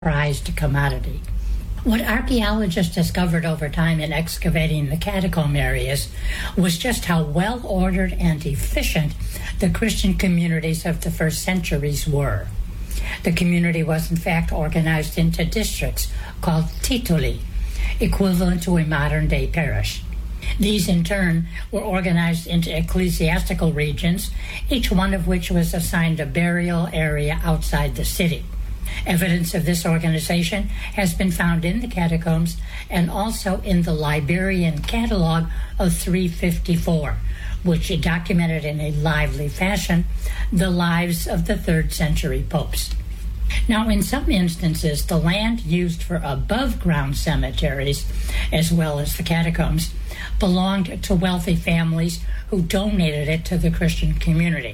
prized commodity. What archaeologists discovered over time in excavating the catacomb areas was just how well-ordered and efficient the Christian communities of the first centuries were. The community was in fact organized into districts called tituli, equivalent to a modern-day parish. These, in turn, were organized into ecclesiastical regions, each one of which was assigned a burial area outside the city. Evidence of this organization has been found in the catacombs and also in the Liberian Catalog of 354, which documented in a lively fashion the lives of the 3rd century popes. Now, in some instances, the land used for above-ground cemeteries, as well as the catacombs, belonged to wealthy families who donated it to the Christian community.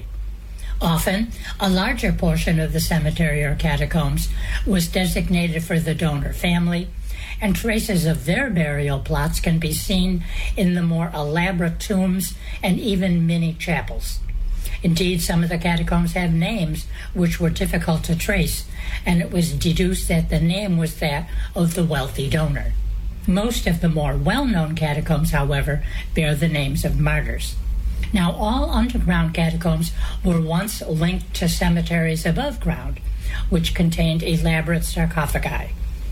Often, a larger portion of the cemetery or catacombs was designated for the donor family, and traces of their burial plots can be seen in the more elaborate tombs and even mini chapels. Indeed, some of the catacombs have names which were difficult to trace, and it was deduced that the name was that of the wealthy donor. Most of the more well-known catacombs, however, bear the names of martyrs. Now, all underground catacombs were once linked to cemeteries above ground, which contained elaborate sarcophagi.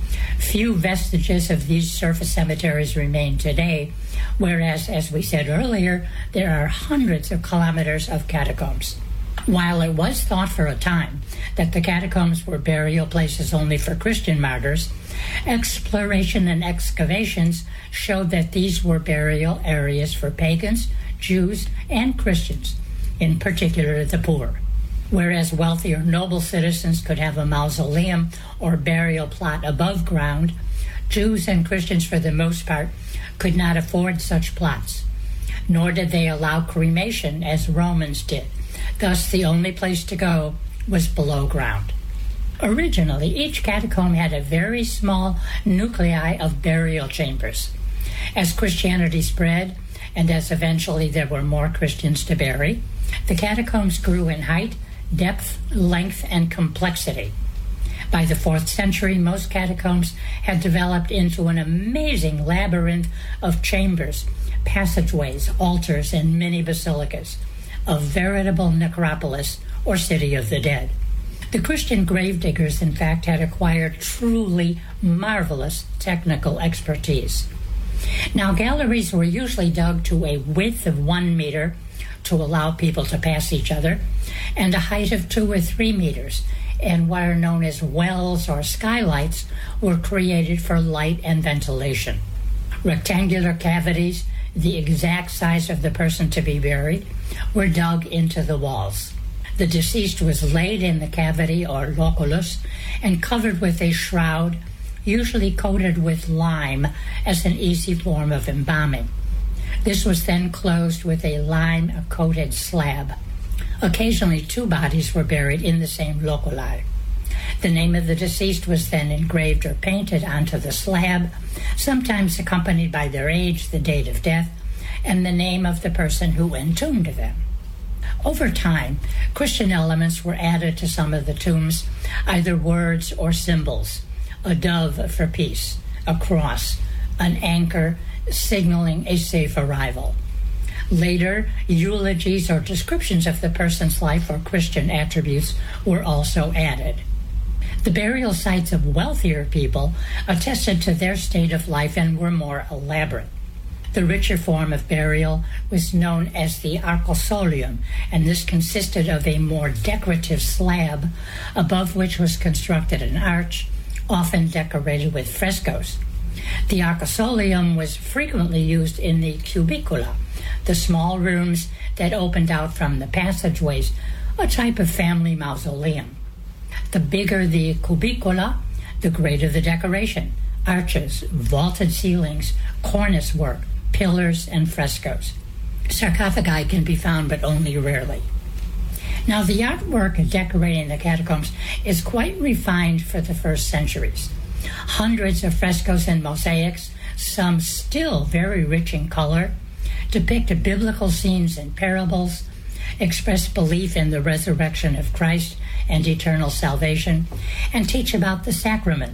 Few vestiges of these surface cemeteries remain today, whereas, as we said earlier, there are hundreds of kilometers of catacombs. While it was thought for a time that the catacombs were burial places only for Christian martyrs, exploration and excavations showed that these were burial areas for pagans, Jews, and Christians, in particular the poor. Whereas wealthy or noble citizens could have a mausoleum or burial plot above ground, Jews and Christians, for the most part, could not afford such plots. Nor did they allow cremation as Romans did. Thus, the only place to go was below ground. Originally, each catacomb had a very small nuclei of burial chambers. As Christianity spread, and as eventually there were more Christians to bury, the catacombs grew in height, depth, length, and complexity. By the 4th century, most catacombs had developed into an amazing labyrinth of chambers, passageways, altars, and mini basilicas, a veritable necropolis or city of the dead. The Christian gravediggers, in fact, had acquired truly marvelous technical expertise. Now, galleries were usually dug to a width of 1 meter to allow people to pass each other, and a height of 2 or 3 meters, and what are known as wells or skylights were created for light and ventilation. Rectangular cavities, the exact size of the person to be buried, were dug into the walls. The deceased was laid in the cavity or loculus and covered with a shroud, usually coated with lime as an easy form of embalming. This was then closed with a lime-coated slab. Occasionally, 2 bodies were buried in the same loculi. The name of the deceased was then engraved or painted onto the slab, sometimes accompanied by their age, the date of death, and the name of the person who entombed them. Over time, Christian elements were added to some of the tombs, either words or symbols: a dove for peace, a cross, an anchor signaling a safe arrival. Later, eulogies or descriptions of the person's life or Christian attributes were also added. The burial sites of wealthier people attested to their state of life and were more elaborate. The richer form of burial was known as the arcosolium, and this consisted of a more decorative slab above which was constructed an arch, often decorated with frescoes. The arcosolium was frequently used in the cubicula, the small rooms that opened out from the passageways, a type of family mausoleum. The bigger the cubicula, the greater the decoration: arches, vaulted ceilings, cornice work, pillars, and frescoes. Sarcophagi can be found, but only rarely. Now, the artwork decorating the catacombs is quite refined for the first centuries. Hundreds of frescoes and mosaics, some still very rich in color, depict biblical scenes and parables, express belief in the resurrection of Christ and eternal salvation, and teach about the sacraments